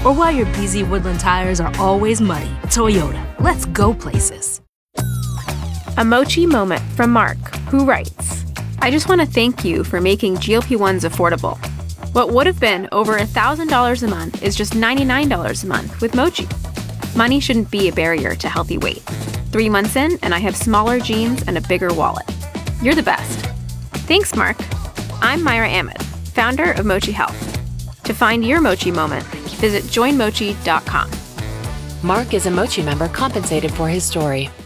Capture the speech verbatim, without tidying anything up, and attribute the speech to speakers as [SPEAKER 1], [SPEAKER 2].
[SPEAKER 1] Or why your B Z Woodland tires are always muddy. Toyota, let's go places.
[SPEAKER 2] A Mochi moment from Mark, who writes, I just want to thank you for making G L P ones affordable. What would have been over one thousand dollars a month is just ninety-nine dollars a month with Mochi. Money shouldn't be a barrier to healthy weight. Three months in, and I have smaller jeans and a bigger wallet. You're the best. Thanks, Mark. I'm Myra Ahmed, founder of Mochi Health. To find your Mochi moment, visit join mochi dot com.
[SPEAKER 3] Mark is a Mochi member compensated for his story.